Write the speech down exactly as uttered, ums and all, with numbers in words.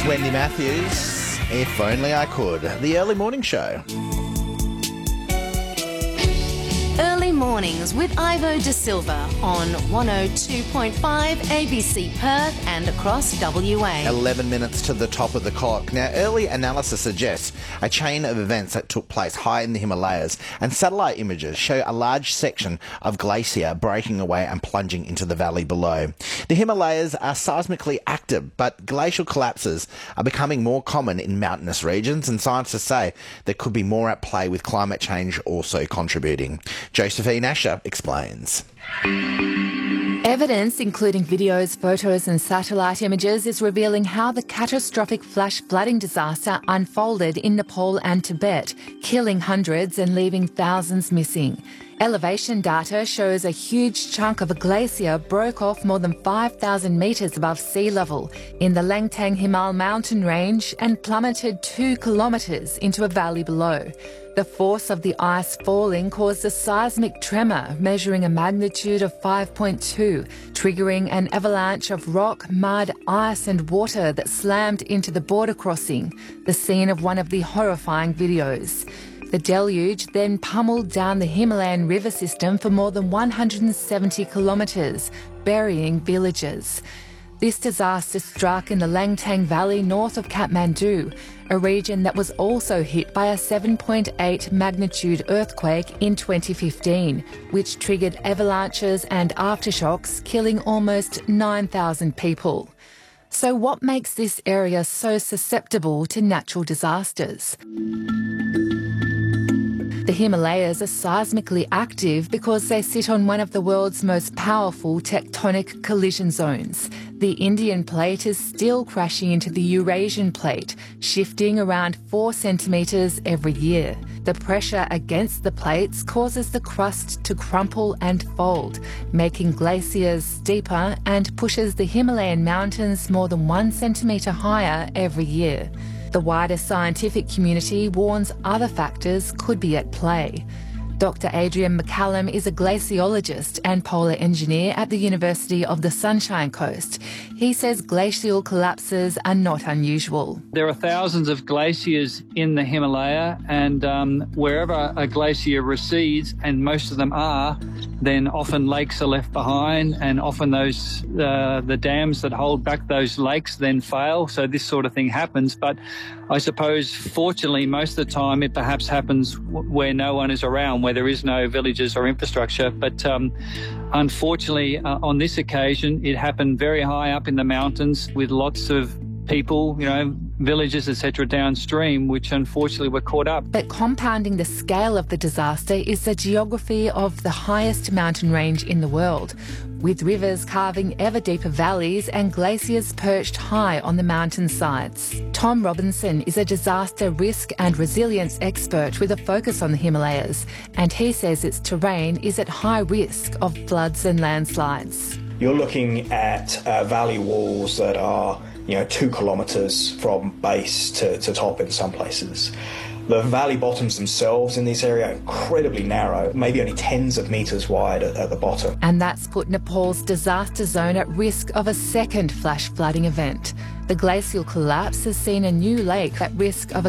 Wendy Matthews, If Only I Could, the early morning show. Early mornings with Ivo De Silva on one oh two point five A B C Perth and across W A. eleven minutes to the top of the clock. Now, early analysis suggests a chain of events that took place high in the Himalayas, and satellite images show a large section of glacier breaking away and plunging into the valley below. The Himalayas are seismically active, but glacial collapses are becoming more common in mountainous regions, and scientists say there could be more at play with climate change also contributing. Josephine Asher explains. Evidence, including videos, photos and satellite images, is revealing how the catastrophic flash flooding disaster unfolded in Nepal and Tibet, killing hundreds and leaving thousands missing. Elevation data shows a huge chunk of a glacier broke off more than five thousand metres above sea level in the Langtang Himal mountain range and plummeted two kilometres into a valley below. The force of the ice falling caused a seismic tremor measuring a magnitude of five point two, triggering an avalanche of rock, mud, ice and water that slammed into the border crossing, the scene of one of the horrifying videos. The deluge then pummeled down the Himalayan river system for more than one hundred seventy kilometres, burying villages. This disaster struck in the Langtang Valley north of Kathmandu, a region that was also hit by a seven point eight magnitude earthquake in twenty fifteen, which triggered avalanches and aftershocks, killing almost nine thousand people. So what makes this area so susceptible to natural disasters? The Himalayas are seismically active because they sit on one of the world's most powerful tectonic collision zones. The Indian plate is still crashing into the Eurasian plate, shifting around four centimetres every year. The pressure against the plates causes the crust to crumple and fold, making glaciers steeper and pushes the Himalayan mountains more than one centimetre higher every year. The wider scientific community warns other factors could be at play. Doctor Adrian McCallum is a glaciologist and polar engineer at the University of the Sunshine Coast. He says glacial collapses are not unusual. There are thousands of glaciers in the Himalaya, and um, wherever a glacier recedes, and most of them are, then often lakes are left behind, and often those uh, the dams that hold back those lakes then fail, so this sort of thing happens. But I suppose, fortunately, most of the time it perhaps happens w- where no one is around, where there is no villages or infrastructure. But um, unfortunately, uh, on this occasion, it happened very high up in the mountains with lots of people, you know, villages, et cetera, downstream, which unfortunately were caught up. But compounding the scale of the disaster is the geography of the highest mountain range in the world, with rivers carving ever deeper valleys and glaciers perched high on the mountain sides. Tom Robinson is a disaster risk and resilience expert with a focus on the Himalayas, and he says its terrain is at high risk of floods and landslides. You're looking at uh, valley walls that are, you know, two kilometres from base to, to top in some places. The valley bottoms themselves in this area are incredibly narrow, maybe only tens of metres wide at, at the bottom. And that's put Nepal's disaster zone at risk of a second flash flooding event. The glacial collapse has seen a new lake at risk of a